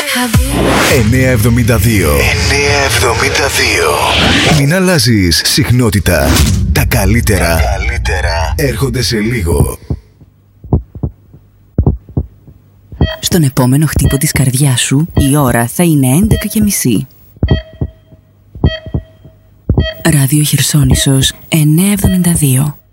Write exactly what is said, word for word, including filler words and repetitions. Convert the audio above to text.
εννιακόσια εβδομήντα δύο. εννιακόσια εβδομήντα δύο. Μην αλλάζεις συχνότητα. Τα καλύτερα, Τα καλύτερα έρχονται σε λίγο. Στον επόμενο χτύπο της καρδιάς σου η ώρα θα είναι έντεκα και μισή. Ράδιο Χερσόνησος εννιακόσια εβδομήντα δύο.